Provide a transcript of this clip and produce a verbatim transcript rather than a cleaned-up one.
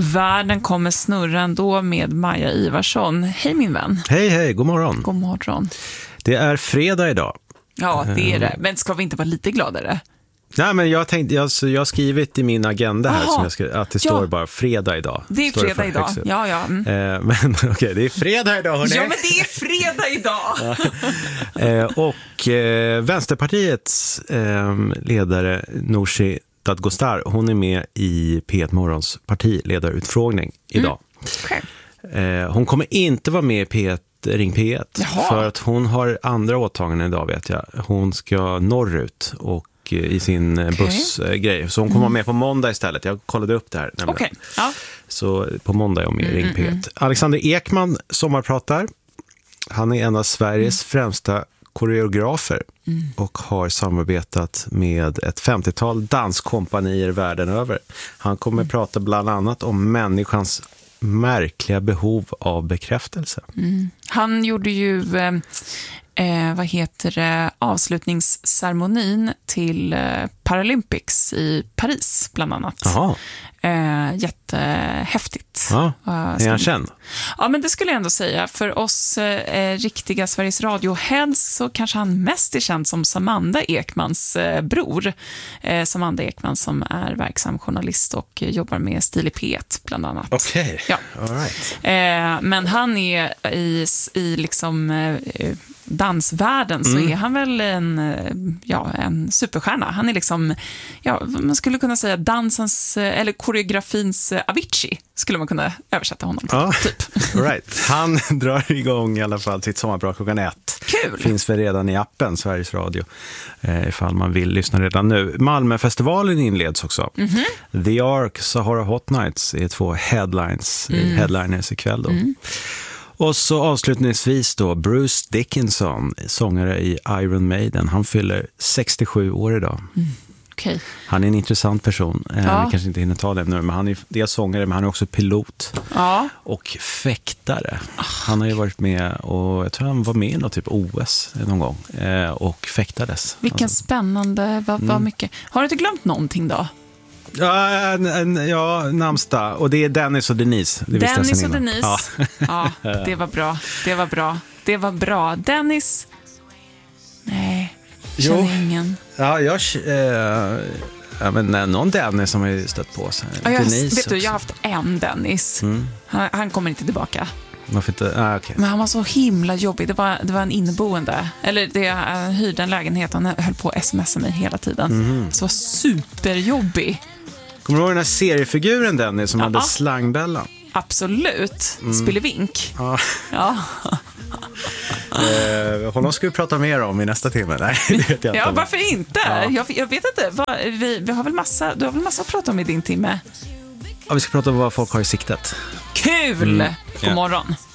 Världen kommer snurra ändå med Maja Ivarsson. Hej min vän. Hej, hej, god morgon. God morgon. Det är fredag idag. Ja, det är det. Men ska vi inte vara lite gladare? Nej, men jag tänkte, jag, jag har skrivit i min agenda här som jag ska, att det står ja. bara fredag idag. Det är fredag det idag, högst. ja, ja. Mm. Eh, men okej, okay, det är fredag idag, hörni. Ja, men det är fredag idag. eh, och eh, Vänsterpartiets eh, ledare Nooshi Dadgostar, hon är med i P ett Morgons partiledarutfrågning idag. Mm. Okay. Eh, hon kommer inte vara med i P ett Ring P ett. Jaha. För att hon har andra åtaganden idag, vet jag. Hon ska norrut och i sin okay. bussgrej. Så hon kommer mm. med på måndag istället. Jag kollade upp det här. Okay. Ja. Så på måndag är hon med i Ring P ett. Mm. Alexander Ekman sommarpratar. Han är en av Sveriges mm. främsta koreografer mm. och har samarbetat med ett femtiotal danskompanier världen över. Han kommer mm. prata bland annat om människans märkliga behov av bekräftelse. Mm. Han gjorde ju eh, eh, vad heter det, avslutningsceremonin till eh, Paralympics i Paris bland annat. Jaha. Eh, jättehäftigt. Ja, är han känd? Ja, men det skulle jag ändå säga. För oss eh, riktiga Sveriges Radio-heads så kanske han mest är känd som Samanda Ekmans eh, bror. Eh, Samanda Ekman som är verksam journalist och jobbar med Stil i P ett bland annat. Okej, okay. Ja. All right. Eh, men han är i, i liksom eh, dansvärlden så mm. är han väl en, ja, en superstjärna. Han är liksom, ja, man skulle kunna säga dansens, eller koreografins Avicii skulle man kunna översätta honom till, ja. typ. Right. Han drar igång i alla fall sitt sommarprat klockan ett. Kul! Finns väl redan i appen Sveriges Radio eh, ifall man vill lyssna redan nu. Malmöfestivalen inleds också. Mm-hmm. The Ark, Sahara Hot Nights är två headlines, mm. headliners ikväll då. Mm. Och så avslutningsvis då Bruce Dickinson, sångare i Iron Maiden. Han fyller sextiosju år idag. Mm. Okay. Han är en intressant person. Ja. Eh, vi kanske inte hinner ta det nu, men han är dels sångare, men han är också pilot. Ja. Och fäktare. Han har ju varit med och jag tror han var med i något typ O S någon gång eh, och fäktades. Vilken alltså. spännande, vad, vad mm. mycket. Har du inte glömt någonting då? Ja, en, en, ja, namnsdag. Och det är Dennis och Denise. Det Dennis och Denise. Ja. Ja, det var bra. Det var bra. Det var bra. Dennis. Nej, känner ingen. Ja, jag eh, ja, men någon Dennis som har ju stött på sig. Ja, jag, Denise vet du, jag har haft en Dennis. Mm. Han, han kommer inte tillbaka. Varför inte? Ah, okay. Men han var så himla jobbig. Det var, det var en inneboende. Eller det, jag hyrde en lägenhet. Han höll på att smsa mig hela tiden. Mm. Så var superjobbig. Kommer du ihåg den här seriefiguren Dennis som ja. hade slangbällan? Absolut. Mm. Spillevink. Ja. Ja. eh, honom ska vi prata mer om i nästa timme. Nej, det vet jag inte. Ja, varför inte? Ja. Jag, jag vet inte. Va, vi, vi har väl massa, du har väl massa att prata om i din timme? Ja, vi ska prata om vad folk har i siktet. Kul! Mm. God morgon.